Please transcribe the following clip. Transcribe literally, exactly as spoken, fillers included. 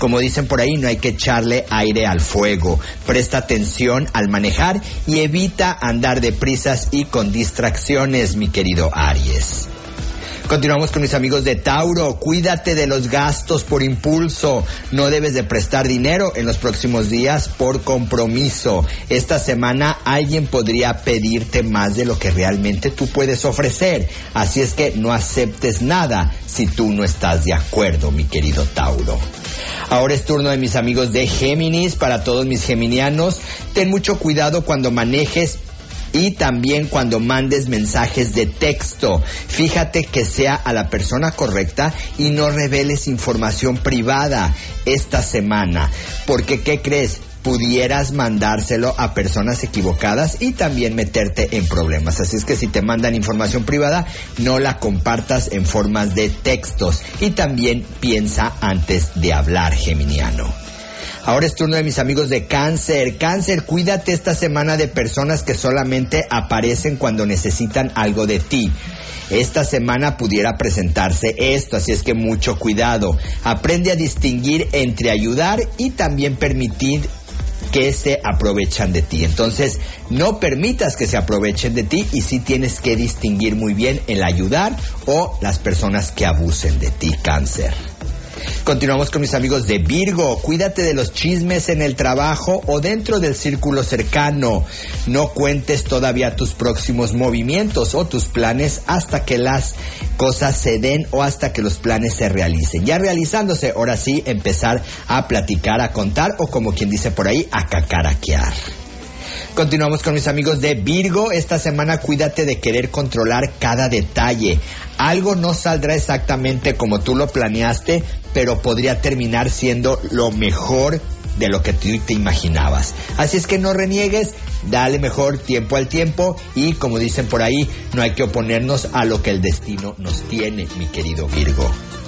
Como dicen por ahí, no hay que echarle aire al fuego. Presta atención al manejar y evita andar deprisas y con distracciones, mi querido Aries. Continuamos con mis amigos de Tauro. Cuídate de los gastos por impulso. No debes de prestar dinero en los próximos días por compromiso. Esta semana alguien podría pedirte más de lo que realmente tú puedes ofrecer. Así es que no aceptes nada si tú no estás de acuerdo, mi querido Tauro. Ahora es turno de mis amigos de Géminis. Para todos mis geminianos, ten mucho cuidado cuando manejes y también cuando mandes mensajes de texto. Fíjate que sea a la persona correcta y no reveles información privada esta semana. Porque, ¿qué crees? Pudieras mandárselo a personas equivocadas y también meterte en problemas. Así es que si te mandan información privada, no la compartas en formas de textos. Y también piensa antes de hablar, geminiano. Ahora es turno de mis amigos de Cáncer. Cáncer, cuídate esta semana de personas que solamente aparecen cuando necesitan algo de ti. Esta semana pudiera presentarse esto, así es que mucho cuidado. Aprende a distinguir entre ayudar y también permitir que se aprovechan de ti. Entonces, no permitas que se aprovechen de ti y sí tienes que distinguir muy bien el ayudar o las personas que abusen de ti, Cáncer. Continuamos con mis amigos de Virgo. Cuídate de los chismes en el trabajo o dentro del círculo cercano. No cuentes todavía tus próximos movimientos o tus planes hasta que las cosas se den o hasta que los planes se realicen. Ya realizándose, ahora sí, empezar a platicar, a contar o, como quien dice por ahí, a cacaraquear. Continuamos con mis amigos de Virgo. Esta semana cuídate de querer controlar cada detalle. Algo no saldrá exactamente como tú lo planeaste, pero podría terminar siendo lo mejor de lo que tú te imaginabas. Así es que no reniegues, dale mejor tiempo al tiempo y, como dicen por ahí, no hay que oponernos a lo que el destino nos tiene, mi querido Virgo.